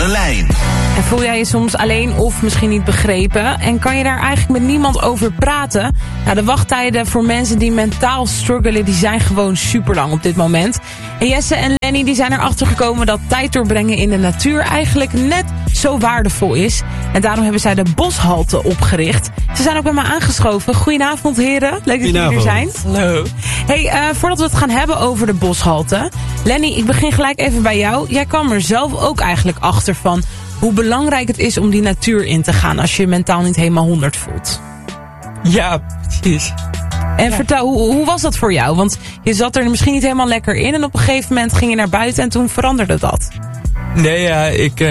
de lijn. En voel jij je soms alleen of misschien niet begrepen? En kan je daar eigenlijk met niemand over praten? Nou, de wachttijden voor mensen die mentaal struggelen, die zijn gewoon super lang op dit moment. En Jesse en Lenny die zijn erachter gekomen dat tijd doorbrengen in de natuur eigenlijk net zo waardevol is. En daarom hebben zij de Boshalte opgericht. Ze zijn ook bij me aangeschoven. Goedenavond heren, leuk dat jullie er zijn. Hallo. Hey, voordat we het gaan hebben over de Boshalte. Lenny, ik begin gelijk even bij jou. Jij kwam er zelf ook eigenlijk achter van hoe belangrijk het is om die natuur in te gaan als je je mentaal niet helemaal 100 voelt. Ja, precies. En vertel, hoe was dat voor jou? Want je zat er misschien niet helemaal lekker in en op een gegeven moment ging je naar buiten en toen veranderde dat. Nee, ja,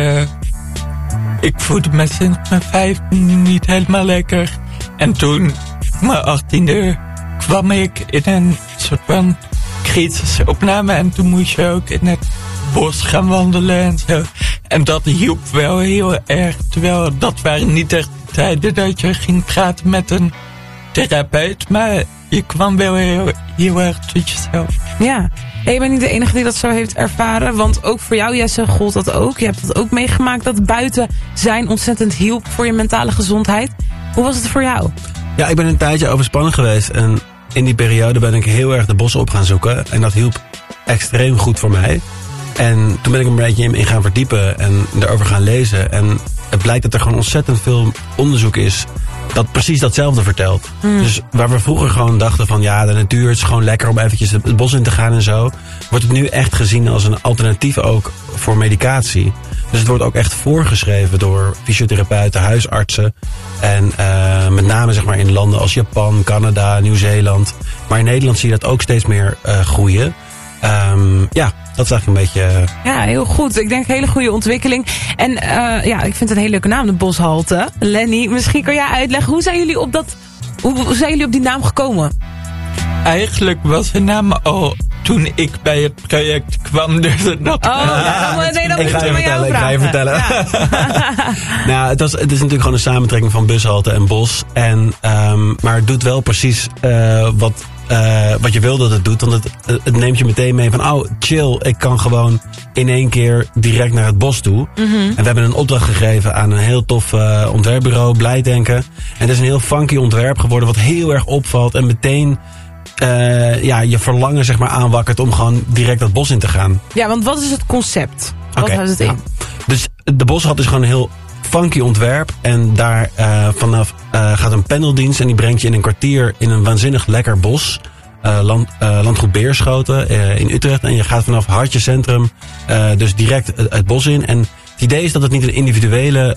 ik voelde me sinds mijn 15e niet helemaal lekker. En toen, op mijn 18e, kwam ik in een soort van crisisopname en toen moest je ook in het bos gaan wandelen en zo. En dat hielp wel heel erg. Terwijl dat waren niet echt tijden dat je ging praten met een therapeut. Maar je kwam wel heel erg tot jezelf. Ja, en je bent niet de enige die dat zo heeft ervaren. Want ook voor jou, Jesse, gold dat ook. Je hebt dat ook meegemaakt dat buiten zijn ontzettend hielp voor je mentale gezondheid. Hoe was het voor jou? Ja, ik ben een tijdje overspannen geweest. En in die periode ben ik heel erg de bossen op gaan zoeken. En dat hielp extreem goed voor mij. En toen ben ik een beetje in gaan verdiepen en erover gaan lezen. En het blijkt dat er gewoon ontzettend veel onderzoek is dat precies datzelfde vertelt. Dus waar we vroeger gewoon dachten van ja, de natuur is gewoon lekker om eventjes het bos in te gaan en zo, wordt het nu echt gezien als een alternatief ook voor medicatie. Dus het wordt ook echt voorgeschreven door fysiotherapeuten, huisartsen. En met name zeg maar in landen als Japan, Canada, Nieuw-Zeeland. Maar in Nederland zie je dat ook steeds meer groeien. Ja, dat is eigenlijk een beetje. Ja, heel goed. Ik denk een hele goede ontwikkeling. En ja, ik vind het een hele leuke naam, de Boshalte. Lenny, misschien kan jij uitleggen, hoe zijn jullie op die naam gekomen? Eigenlijk was de naam al toen ik bij het project kwam. Dus dat Ik ga je vertellen. Ja. Nou, het is natuurlijk gewoon een samentrekking van Bushalte en Bos. Maar het doet wel precies wat je wil dat het doet. Want het neemt je meteen mee van, oh chill, ik kan gewoon in één keer direct naar het bos toe. En we hebben een opdracht gegeven aan een heel tof ontwerpbureau, Blijdenken. En het is een heel funky ontwerp geworden wat heel erg opvalt. En meteen je verlangen zeg maar aanwakkert om gewoon direct dat bos in te gaan. Ja, want wat is het concept? Wat houdt het in? Ja. Dus de Boshalte is gewoon een heel funky ontwerp. En daar vanaf gaat een pendeldienst en die brengt je in een kwartier in een waanzinnig lekker bos. Landgoed Beerschoten in Utrecht. En je gaat vanaf Hartje Centrum dus direct het bos in. En het idee is dat het niet een individuele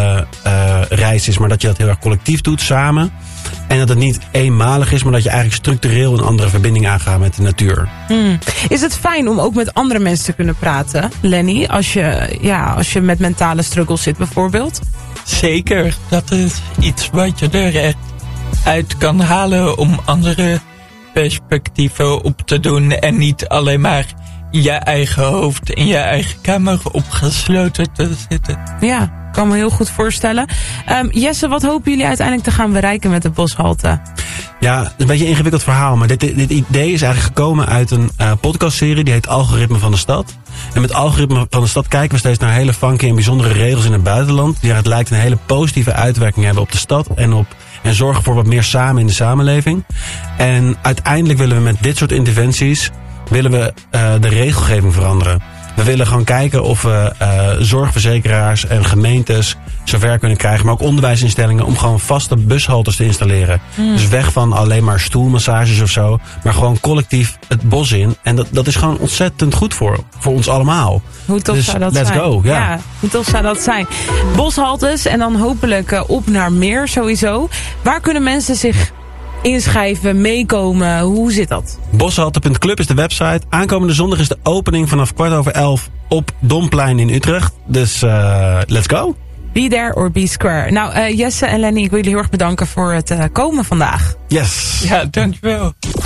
reis is, maar dat je dat heel erg collectief doet, samen. En dat het niet eenmalig is, maar dat je eigenlijk structureel een andere verbinding aangaat met de natuur. Is het fijn om ook met andere mensen te kunnen praten, Lenny? Als je met mentale struggles zit bijvoorbeeld? Zeker, dat is iets wat je er echt uit kan halen om andere perspectieven op te doen. En niet alleen maar je eigen hoofd in je eigen kamer opgesloten te zitten. Ja, ik kan me heel goed voorstellen. Jesse, wat hopen jullie uiteindelijk te gaan bereiken met de Boshalte? Ja, het is een beetje een ingewikkeld verhaal. Maar dit idee is eigenlijk gekomen uit een podcastserie. Die heet Algoritme van de Stad. En met Algoritme van de Stad kijken we steeds naar hele funky en bijzondere regels in het buitenland. Die het lijkt een hele positieve uitwerking hebben op de stad. En zorgen voor wat meer samen in de samenleving. En uiteindelijk willen we met dit soort interventies de regelgeving veranderen. We willen gewoon kijken of we zorgverzekeraars en gemeentes zover kunnen krijgen, maar ook onderwijsinstellingen om gewoon vaste bushaltes te installeren. Dus weg van alleen maar stoelmassages of zo, maar gewoon collectief het bos in. En dat is gewoon ontzettend goed voor ons allemaal. Hoe tof zou dat let's zijn? Go, ja, hoe tof zou dat zijn? Boshaltes en dan hopelijk op naar meer sowieso. Waar kunnen mensen zich inschrijven, meekomen? Hoe zit dat? Boshalte.club is de website. Aankomende zondag is de opening vanaf 11:15 op Domplein in Utrecht. Dus let's go. Be there or be square. Nou, Jesse en Lenny, ik wil jullie heel erg bedanken voor het komen vandaag. Yes. Ja, dankjewel.